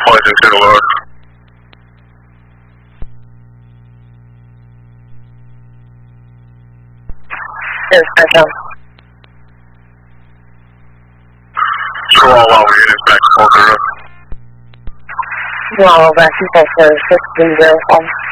22 Lord. Yes, special. So all our units back to 40. All over, 244, 630.